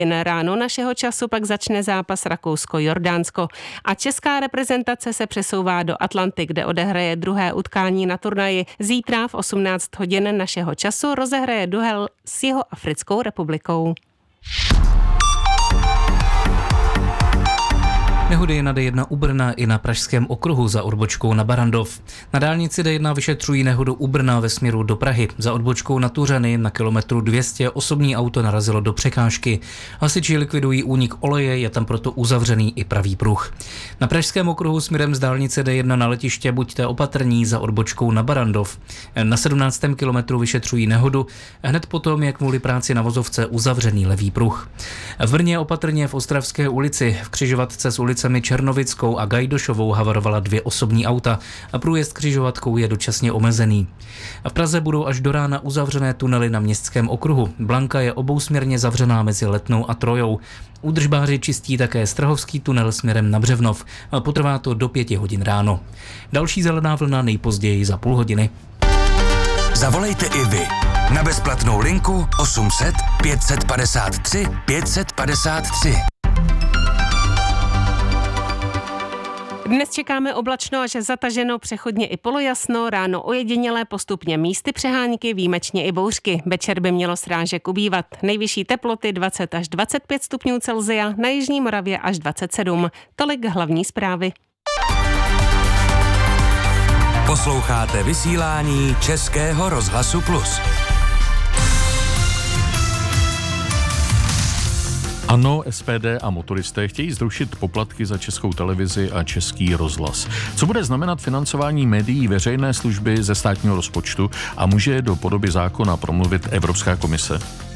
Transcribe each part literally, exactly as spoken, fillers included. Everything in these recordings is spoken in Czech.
Ráno našeho času pak začne zápas Rakousko-Jordánsko a česká reprezentace se přesouvá do Atlanty, kde odehraje druhé utkání na turnaji. Zítra v osmnáct hodin našeho času rozehraje duel s Jihoafrickou republikou. Nehody na D jedna u Brna i na Pražském okruhu za odbočkou na Barrandov. Na dálnici D jedna vyšetřují nehodu u Brna ve směru do Prahy. Za odbočkou na Tuřany na kilometru dvě stě osobní auto narazilo do překážky. Hasiči likvidují únik oleje, je tam proto uzavřený i pravý pruh. Na Pražském okruhu směrem z dálnice D jedna na letiště buďte opatrní za odbočkou na Barrandov. Na sedmnáctém kilometru vyšetřují nehodu, hned potom je kvůli práci na vozovce uzavřený levý pruh. V Brně opatrně v Ostravské ulici v křižovatce s ulicemi Černovickou a Gajdošovou havarovala dvě osobní auta a průjezd křižovatkou je dočasně omezený. A v Praze budou až do rána uzavřené tunely na Městském okruhu. Blanka je obousměrně zavřená mezi Letnou a Trojou. Údržbáři čistí také Strahovský tunel směrem na Břevnov. Potrvá to do pěti hodin ráno. Další zelená vlna nejpozději za půl hodiny. Zavolejte i vy na bezplatnou linku osm set pět padesát tři pět padesát tři. Dnes čekáme oblačno až zataženo, přechodně i polojasno, ráno ojedinělé, postupně místy přehánky, výjimečně i bouřky. Večer by mělo srážek ubývat. Nejvyšší teploty dvacet až dvacet pět stupňů Celsia, na jižní Moravě až dvacet sedm. Tolik hlavní zprávy. Posloucháte vysílání Českého rozhlasu Plus. Ano, S P D a motoristé chtějí zrušit poplatky za Českou televizi a Český rozhlas. Co bude znamenat financování médií veřejné služby ze státního rozpočtu a může do podoby zákona promluvit Evropská komise?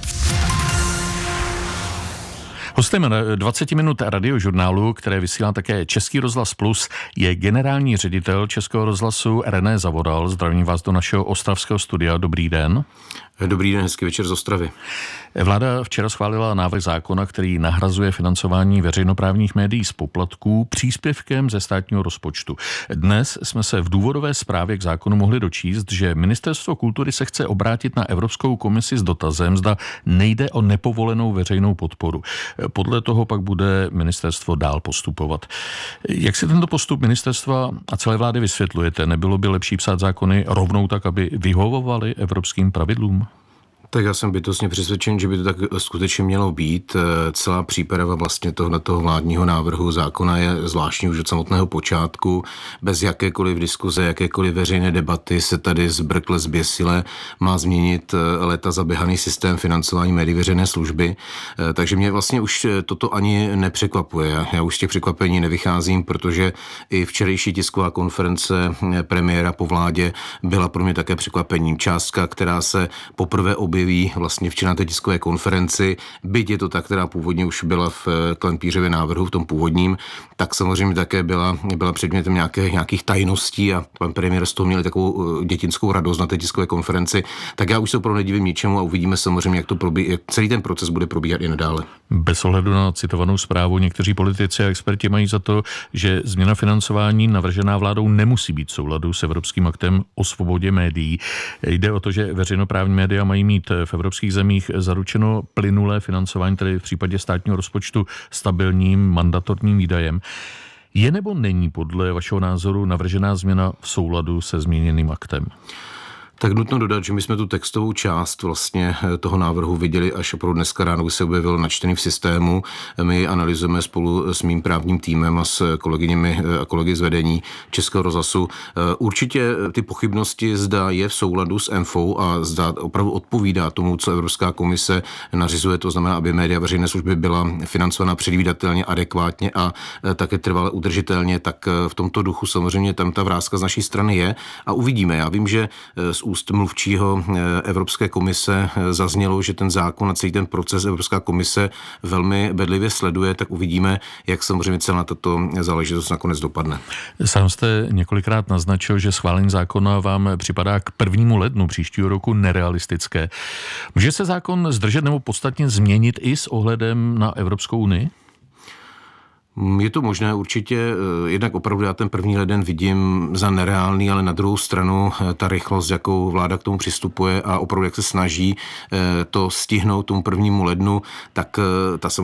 Hostem dvacet minut radiožurnálu, které vysílá také Český rozhlas Plus, je generální ředitel Českého rozhlasu René Zavoral. Zdravím vás do našeho ostravského studia. Dobrý den. Dobrý den, hezký večer z Ostravy. Vláda včera schválila návrh zákona, který nahrazuje financování veřejnoprávních médií z poplatků příspěvkem ze státního rozpočtu. Dnes jsme se v důvodové zprávě k zákonu mohli dočíst, že Ministerstvo kultury se chce obrátit na Evropskou komisi s dotazem, zda nejde o nepovolenou veřejnou podporu. Podle toho pak bude ministerstvo dál postupovat. Jak si tento postup ministerstva a celé vlády vysvětlujete? Nebylo by lepší psát zákony rovnou tak, aby vyhovovaly evropským pravidlům? Tak já jsem bytostně přesvědčen, že by to tak skutečně mělo být. Celá příprava vlastně tohoto vládního návrhu zákona je zvláštní už od samotného počátku. Bez jakékoliv diskuze, jakékoliv veřejné debaty se tady zbrkle zběsile má změnit léta zaběhaný systém financování médií veřejné služby. Takže mě vlastně už toto ani nepřekvapuje. Já už z těch překvapení nevycházím, protože i včerejší tisková konference premiéra po vládě byla pro mě také překvapením. Částka, která se poprvé objeví vlastně včera na té tiskové konferenci, byť je to ta, která původně už byla v Klempířově návrhu, v tom původním, tak samozřejmě také byla, byla předmětem nějaké, nějakých tajností a pan premiér z toho měl takovou dětinskou radost na té tiskové konferenci, tak já už se opravdu nedivím ničemu a uvidíme samozřejmě, jak to probí, jak celý ten proces bude probíhat i nadále. Bez ohledu na citovanou zprávu někteří politici a experti mají za to, že změna financování navržená vládou nemusí být v souladu s Evropským aktem o svobodě médií. Jde o to, že veřejnoprávní média mají mít v evropských zemích zaručeno plynulé financování, tedy v případě státního rozpočtu stabilním mandatorním výdajem. Je nebo není podle vašeho názoru navržená změna v souladu se změněným aktem? Tak nutno dodat, že my jsme tu textovou část vlastně toho návrhu viděli až opravdu dneska ráno, kdy se objevil načtený v systému. My analyzujeme spolu s mým právním týmem a s kolegyněmi a kolegy z vedení Českého rozhlasu. Určitě ty pochybnosti, zda je v souladu s M F O a zda opravdu odpovídá tomu, co Evropská komise nařizuje, to znamená, aby média veřejné služby byla financována předvídatelně, adekvátně a také trvale udržitelně, tak v tomto duchu samozřejmě tam ta vrázka z naší strany je a uvidíme. Já vím, že z úst mluvčího Evropské komise zaznělo, že ten zákon a celý ten proces Evropská komise velmi bedlivě sleduje, tak uvidíme, jak samozřejmě celá tato záležitost nakonec dopadne. Sám jste několikrát naznačil, že schválení zákona vám připadá k prvnímu lednu příštího roku nerealistické. Může se zákon zdržet nebo podstatně změnit i s ohledem na Evropskou unii? Je to možné určitě, jednak opravdu já ten první leden vidím za nereálný, ale na druhou stranu ta rychlost, jakou vláda k tomu přistupuje a opravdu jak se snaží to stihnout tomu prvnímu lednu, tak ta